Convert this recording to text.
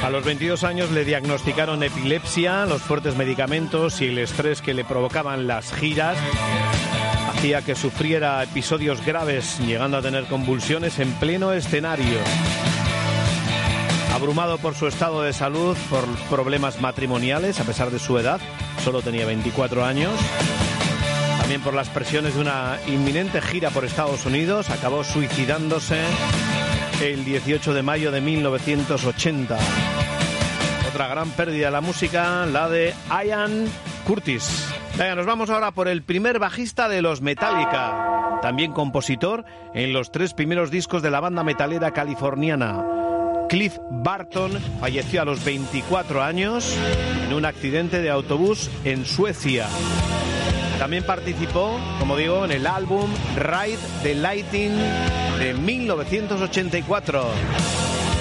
A los 22 años le diagnosticaron epilepsia. Los fuertes medicamentos y el estrés que le provocaban las giras hacía que sufriera episodios graves, llegando a tener convulsiones en pleno escenario. Abrumado por su estado de salud, por problemas matrimoniales, a pesar de su edad, solo tenía 24 años, también por las presiones de una inminente gira por Estados Unidos, acabó suicidándose el 18 de mayo de 1980. Otra gran pérdida de la música, la de Ian Curtis. Venga, nos vamos ahora por el primer bajista de los Metallica, también compositor en los 3 primeros discos de la banda metalera californiana. Cliff Burton falleció a los 24 años en un accidente de autobús en Suecia. También participó, como digo, en el álbum Ride the Lightning de 1984.